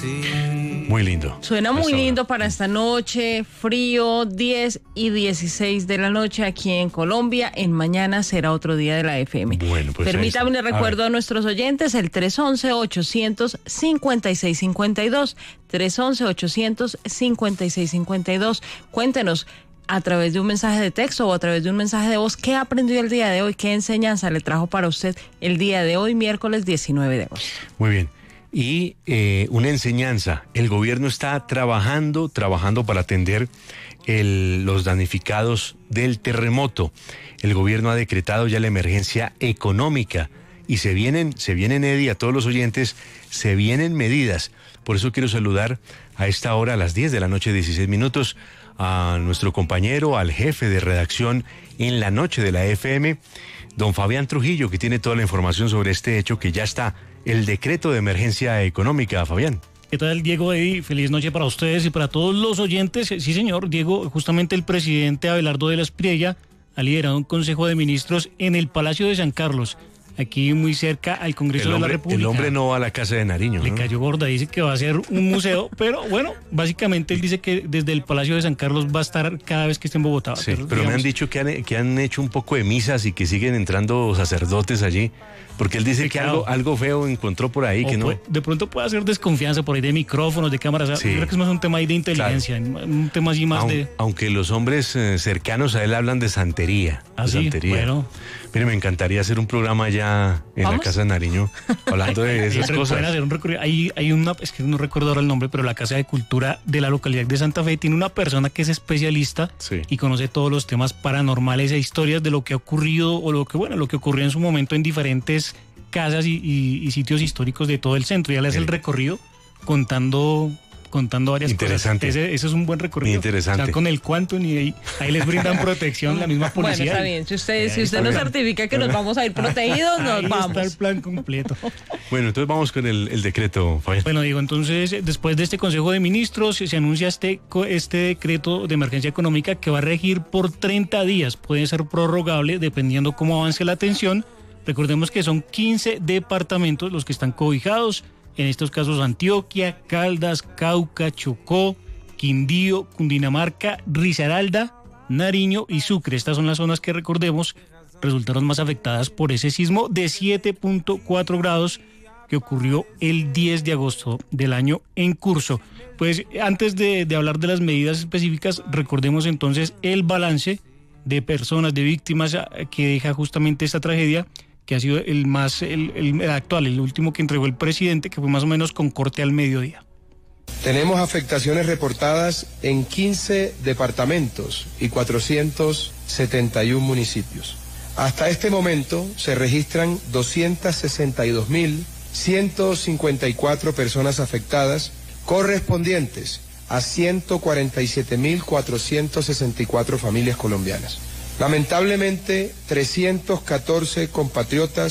Muy lindo. Suena muy lindo para esta noche, frío, 10 y 16 de la noche aquí en Colombia. En mañana será otro día de la FM. Bueno, pues permítame, le recuerdo a nuestros oyentes el 311-800-5652. 311-800-5652. Cuéntenos a través de un mensaje de texto o a través de un mensaje de voz qué aprendió el día de hoy, qué enseñanza le trajo para usted el día de hoy, miércoles 19 de agosto. Muy bien. Y una enseñanza, el gobierno está trabajando para atender los damnificados del terremoto. El gobierno ha decretado ya la emergencia económica y se vienen, Eddie, a todos los oyentes, se vienen medidas. Por eso quiero saludar a esta hora, a las 10 de la noche, 16 minutos, a nuestro compañero, al jefe de redacción en la noche de la FM, don Fabián Trujillo, que tiene toda la información sobre este hecho, que ya está el decreto de emergencia económica. Fabián. ¿Qué tal, Diego? Eddie, feliz noche para ustedes y para todos los oyentes. Sí, señor, Diego, justamente el presidente Abelardo de la Espriella ha liderado un consejo de ministros en el Palacio de San Carlos, aquí muy cerca al Congreso de la República. El hombre no va a la Casa de Nariño, ¿no? Le cayó gorda, dice que va a ser un museo, pero bueno, básicamente él dice que desde el Palacio de San Carlos va a estar cada vez que esté en Bogotá. Sí, pero me han dicho que han hecho un poco de misas y que siguen entrando sacerdotes allí, porque él dice que algo feo encontró por ahí, que no. De pronto puede hacer desconfianza por ahí de micrófonos, de cámaras. Sí. Yo creo que es más un tema ahí de inteligencia, claro. Un tema así más Aunque los hombres cercanos a él hablan de santería. ¿Ah, sí? Santería. Bueno. Mire, me encantaría hacer un programa ya en la Casa de Nariño, hablando de esas cosas. Pueden hacer un recorrido. Hay una, es que no recuerdo ahora el nombre, pero la Casa de Cultura de la localidad de Santa Fe tiene una persona que es especialista y conoce todos los temas paranormales e historias de lo que ha ocurrido o lo que ocurrió en su momento en diferentes casas y sitios históricos de todo el centro. Ya le hace el recorrido contando varias cosas. Ese es un buen recorrido. Interesante. O sea, con el Quantum y ahí les brindan protección la misma policía. Bueno, está bien. Si usted nos certifica que nos vamos a ir protegidos, nos vamos. Está el plan completo. Bueno, entonces vamos con el decreto, Fabián. Bueno, digo, entonces, después de este Consejo de Ministros, se anuncia este decreto de emergencia económica que va a regir por 30 días. Puede ser prorrogable dependiendo cómo avance la tensión. Recordemos que son 15 departamentos los que están cobijados. En estos casos Antioquia, Caldas, Cauca, Chocó, Quindío, Cundinamarca, Risaralda, Nariño y Sucre. Estas son las zonas que, recordemos, resultaron más afectadas por ese sismo de 7.4 grados que ocurrió el 10 de agosto del año en curso. Pues antes de hablar de las medidas específicas, recordemos entonces el balance de personas, de víctimas que deja justamente esta tragedia, que ha sido el actual, el último que entregó el presidente, que fue más o menos con corte al mediodía. Tenemos afectaciones reportadas en 15 departamentos y 471 municipios. Hasta este momento se registran 262.154 personas afectadas, correspondientes a 147.464 familias colombianas. Lamentablemente, 314 compatriotas